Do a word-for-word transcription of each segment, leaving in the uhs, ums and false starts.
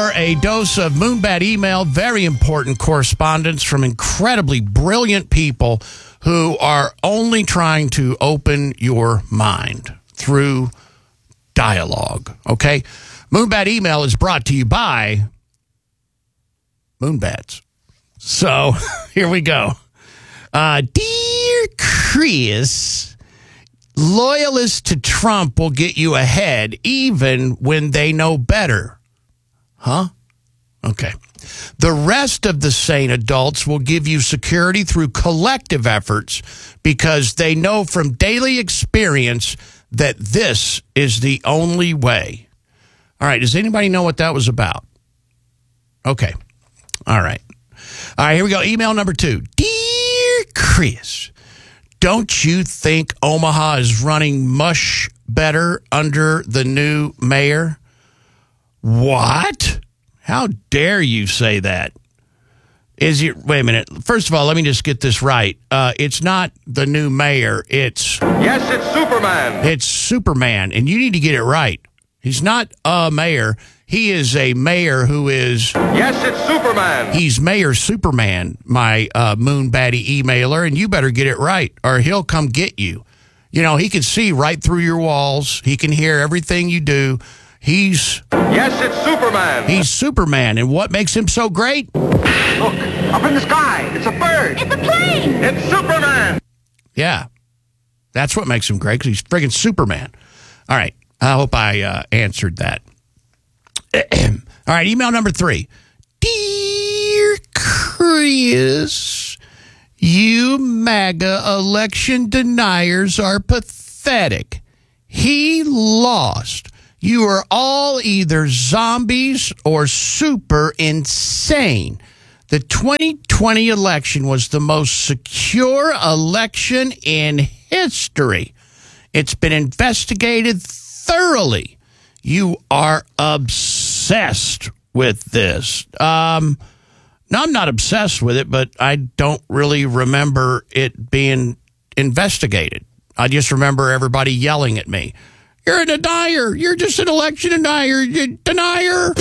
for a dose of Moonbat email. Very important correspondence from incredibly brilliant people who are only trying to open your mind through dialogue. Okay? Moonbat email is brought to you by Moonbats. So, here we go. Uh, Dear Chris, loyalists to Trump will get you ahead even when they know better. Huh? Okay. The rest of the sane adults will give you security through collective efforts because they know from daily experience that this is the only way. All right. Does anybody know what that was about? Okay. All right. All right. Here we go. Email number two. Dear Chris, don't you think Omaha is running much better under the new mayor? What? How dare you say that? Is it? Wait a minute. First of all, let me just get this right. Uh, it's not the new mayor. It's yes, it's Superman. It's Superman, and you need to get it right. He's not a mayor. He is a mayor who is... Yes, it's Superman. He's Mayor Superman, my uh, Moon Baddie emailer, and you better get it right, or he'll come get you. You know, he can see right through your walls. He can hear everything you do. He's... Yes, it's Superman. He's Superman, and what makes him so great? Look, up in the sky. It's a bird. It's a plane. It's Superman. Yeah, that's what makes him great, because he's friggin' Superman. All right, I hope I uh, answered that. All right, email number three. Dear Chris, you MAGA election deniers are pathetic. He lost. You are all either zombies or super insane. The twenty twenty election was the most secure election in history. It's been investigated thoroughly. You are obsessed with this. Um, no, I'm not obsessed with it, but I don't really remember it being investigated. I just remember everybody yelling at me. You're a denier. You're just an election denier. You're a denier.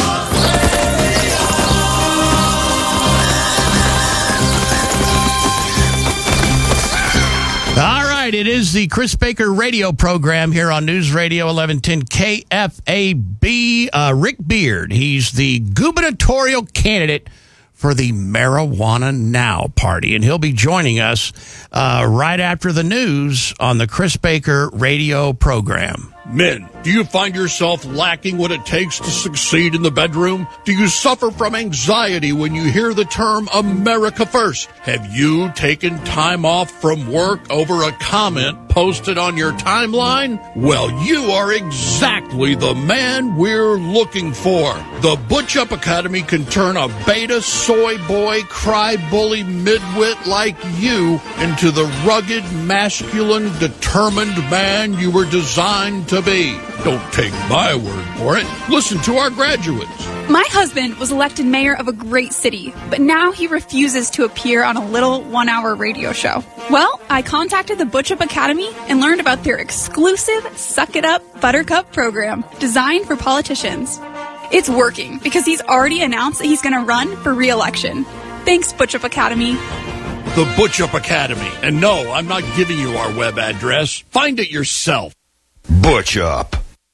All right, it is the Chris Baker radio program here on News Radio eleven ten K F A B. Uh, Rick Beard, he's the gubernatorial candidate for the Marijuana Now Party, and he'll be joining us uh, right after the news on the Chris Baker radio program. Men, do you find yourself lacking what it takes to succeed in the bedroom? Do you suffer from anxiety when you hear the term America First? Have you taken time off from work over a comment posted on your timeline? Well, you are exactly the man we're looking for. The Butch Up Academy can turn a beta soy boy, cry bully midwit like you into the rugged, masculine, determined man you were designed to be. Don't take my word for it. Listen to our graduates. My husband was elected mayor of a great city, but now he refuses to appear on a little one-hour radio show. Well, I contacted the Butch Up Academy and learned about their exclusive Suck It Up Buttercup program designed for politicians. It's working because he's already announced that he's going to run for re-election. Thanks, Butch Up Academy. The Butch Up Academy. And no, I'm not giving you our web address. Find it yourself. Butch Up.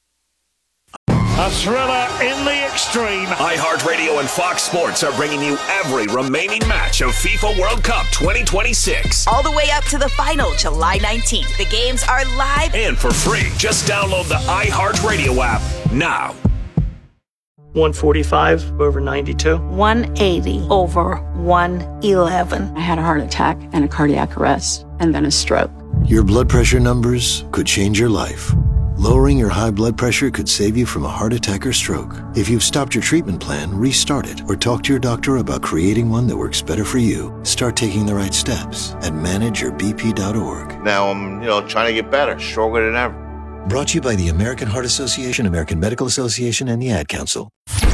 A thriller in the extreme. iHeartRadio and Fox Sports are bringing you every remaining match of FIFA World Cup twenty twenty-six. All the way up to the final, July nineteenth. The games are live and for free. Just download the iHeartRadio app now. one forty-five over ninety-two. one eighty over one eleven. I had a heart attack and a cardiac arrest and then a stroke. Your blood pressure numbers could change your life. Lowering your high blood pressure could save you from a heart attack or stroke. If you've stopped your treatment plan, restart it or talk to your doctor about creating one that works better for you. Start taking the right steps at manage your b p dot org. Now I'm, you know, trying to get better, stronger than ever. Brought to you by the American Heart Association, American Medical Association, and the Ad Council.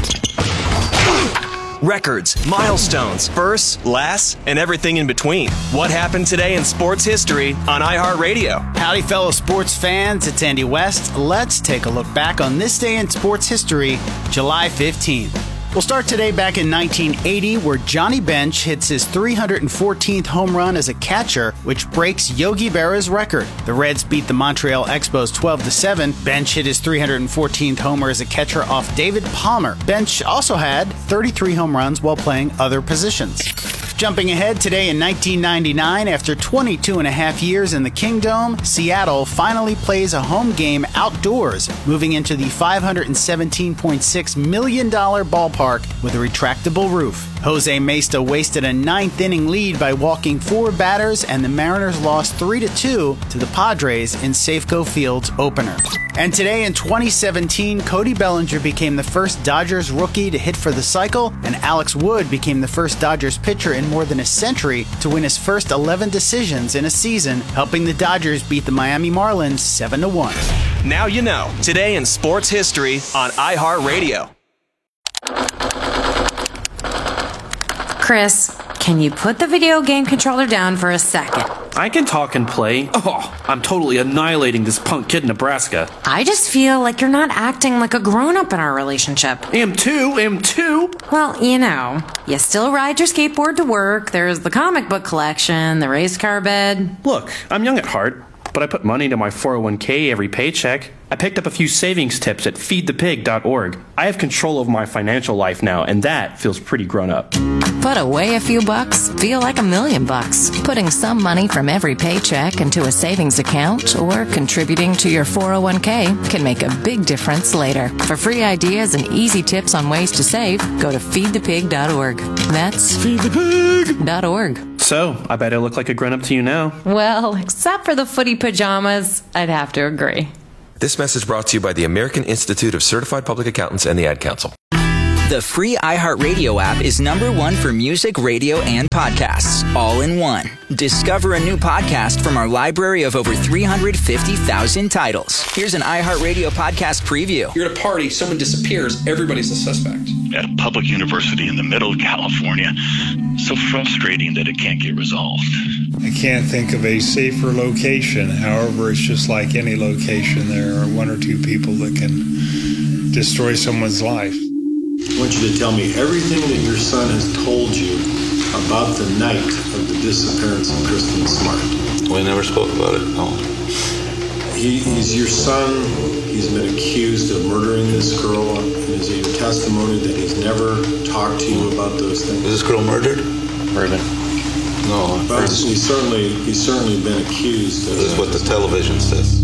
Records, milestones, firsts, lasts, and everything in between. What happened today in sports history on iHeartRadio? Howdy, fellow sports fans. It's Andy West. Let's take a look back on this day in sports history, July fifteenth. We'll start today back in nineteen eighty, where Johnny Bench hits his three hundred fourteenth home run as a catcher, which breaks Yogi Berra's record. The Reds beat the Montreal Expos twelve to seven. Bench hit his three hundred fourteenth homer as a catcher off David Palmer. Bench also had thirty-three home runs while playing other positions. Jumping ahead today in nineteen ninety-nine, after twenty-two and a half years in the Kingdome, Seattle finally plays a home game outdoors, moving into the five hundred seventeen point six million dollars ballpark with a retractable roof. Jose Mesta wasted a ninth inning lead by walking four batters, and the Mariners lost three to two to the Padres in Safeco Field's opener. And today in twenty seventeen, Cody Bellinger became the first Dodgers rookie to hit for the cycle, and Alex Wood became the first Dodgers pitcher in more than a century to win his first eleven decisions in a season, helping the Dodgers beat the Miami Marlins seven to one. Now you know. Today in sports history on iHeartRadio. Chris, can you put the video game controller down for a second? I can talk and play. Oh, I'm totally annihilating this punk kid in Nebraska. I just feel like you're not acting like a grown-up in our relationship. Am too, am too. Well, you know, you still ride your skateboard to work, there's the comic book collection, the race car bed. Look, I'm young at heart, but I put money into my four oh one k every paycheck. I picked up a few savings tips at feed the pig dot org. I have control over my financial life now, and that feels pretty grown up. Put away a few bucks, feel like a million bucks. Putting some money from every paycheck into a savings account or contributing to your four oh one k can make a big difference later. For free ideas and easy tips on ways to save, go to feed the pig dot org. That's feed the pig dot org. So, I bet I look like a grown-up to you now. Well, except for the footy pajamas, I'd have to agree. This message brought to you by the American Institute of Certified Public Accountants and the Ad Council. The free iHeartRadio app is number one for music, radio, and podcasts, all in one. Discover a new podcast from our library of over three hundred fifty thousand titles. Here's an iHeartRadio podcast preview. You're at a party, someone disappears, everybody's a suspect. At a public university in the middle of California, so frustrating that it can't get resolved. I can't think of a safer location. However, it's just like any location. There are one or two people that can destroy someone's life. I want you to tell me everything that your son has told you about the night of the disappearance of Kristen Smart. We never spoke about it, no. He, he's your son. He's been accused of murdering this girl. And is it your testimony that he's never talked to you about those things? Was this girl murdered? Murdered. No. But he's certainly, he's certainly been accused of This is what the television says.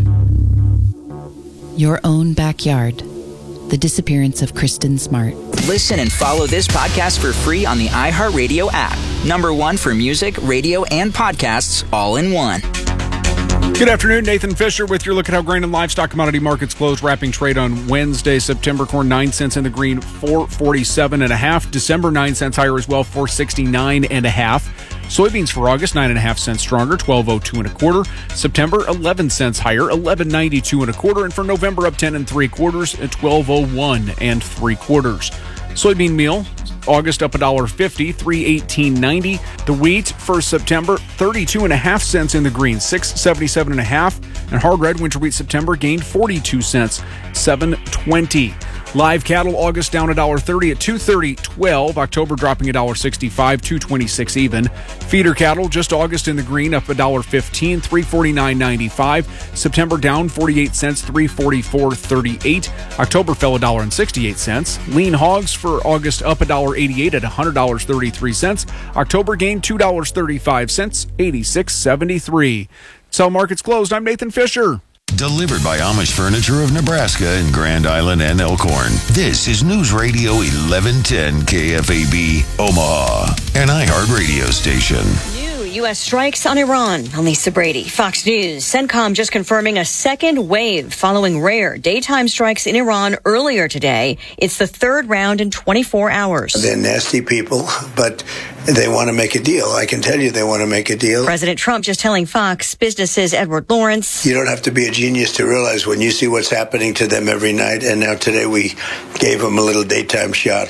Your own backyard. The disappearance of Kristen Smart. Listen and follow this podcast for free on the iHeartRadio app. Number one for music, radio, and podcasts, all in one. Good afternoon, Nathan Fisher with your look at how grain and livestock commodity markets closed, wrapping trade on Wednesday. September corn nine cents in the green, four forty-seven and a half. December nine cents higher as well, four sixty-nine and a half. Soybeans for August nine and a half cents stronger, twelve oh two and a quarter. September eleven cents higher, eleven ninety-two and a quarter, and for November up ten and three quarters at twelve oh one and three quarters. Soybean meal August up one dollar fifty, three eighteen ninety. The wheat for September thirty-two and a half cents in the green, six seventy-seven and a half. And hard red winter wheat September gained forty-two cents, seven twenty. Live cattle August down one dollar thirty at two thirty twelve. October dropping one dollar sixty-five, two twenty-six even. Feeder cattle just August in the green up one dollar fifteen, three forty-nine ninety-five. September down forty-eight cents, three forty-four thirty-eight. October fell one dollar sixty-eight cents. Lean hogs for August up one dollar eighty-eight at one hundred dollars and thirty-three cents. October gained two dollars and thirty-five cents, eighty-six seventy-three. Sell markets closed. I'm Nathan Fisher. Delivered by Amish Furniture of Nebraska in Grand Island and Elkhorn. This is News Radio eleven ten K F A B, Omaha, an iHeart radio station. U S strikes on Iran. I'm Lisa Brady, Fox News. CENTCOM just confirming a second wave following rare daytime strikes in Iran earlier today. It's the third round in twenty-four hours. They're nasty people, but they want to make a deal. I can tell you they want to make a deal. President Trump just telling Fox Business's Edward Lawrence. You don't have to be a genius to realize when you see what's happening to them every night, and now today we gave them a little daytime shot.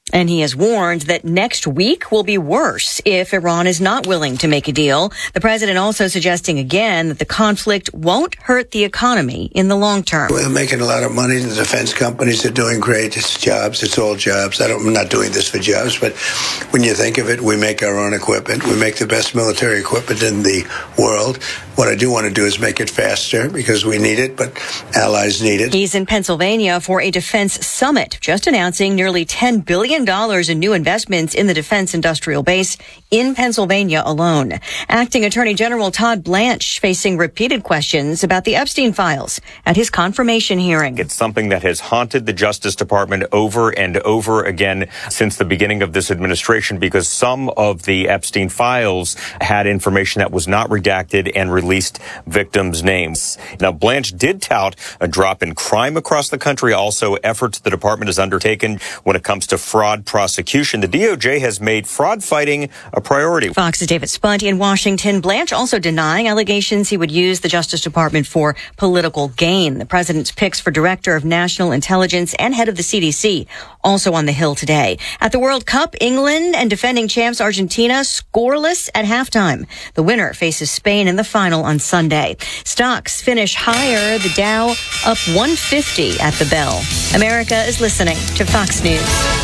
And he has warned that next week will be worse if Iran is not willing to make a deal. The president also suggesting again that the conflict won't hurt the economy in the long term. We're making a lot of money. The defense companies are doing great. It's jobs. It's all jobs. I don't, I'm not doing this for jobs, but when you think of it, we make our own equipment. We make the best military equipment in the world. What I do want to do is make it faster because we need it, but allies need it. He's in Pennsylvania for a defense summit, just announcing nearly ten billion dollars in new investments in the defense industrial base in Pennsylvania alone. Acting Attorney General Todd Blanche facing repeated questions about the Epstein files at his confirmation hearing. It's something that has haunted the Justice Department over and over again since the beginning of this administration because some of the Epstein files had information that was not redacted and released victims' names. Now, Blanche did tout a drop in crime across the country, also efforts the department has undertaken when it comes to fraud prosecution. The D O J has made fraud fighting a priority. Fox's David Spunt in Washington. Blanche also denying allegations he would use the Justice Department for political gain. The president's picks for director of national intelligence and head of the C D C also on the Hill today. At the World Cup, England and defending champs Argentina scoreless at halftime. The winner faces Spain in the final on Sunday. Stocks finish higher. The Dow up one fifty at the bell. America is listening to Fox News.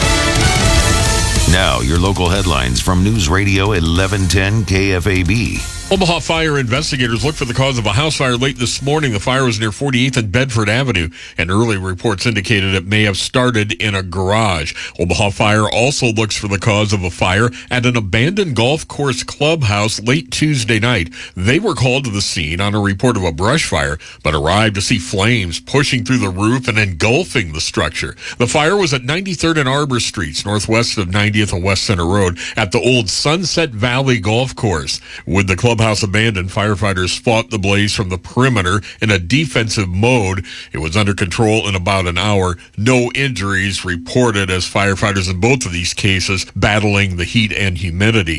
Now, your local headlines from News Radio eleven ten K F A B. Omaha fire investigators look for the cause of a house fire late this morning. The fire was near forty-eighth and Bedford Avenue, and early reports indicated it may have started in a garage. Omaha Fire also looks for the cause of a fire at an abandoned golf course clubhouse late Tuesday night. They were called to the scene on a report of a brush fire, but arrived to see flames pushing through the roof and engulfing the structure. The fire was at ninety-third and Arbor Streets, northwest of ninetieth and West Center Road, at the old Sunset Valley Golf Course. With the clubhouse abandoned, firefighters fought the blaze from the perimeter in a defensive mode. It was under control in about an hour. No injuries reported as firefighters in both of these cases battling the heat and humidity.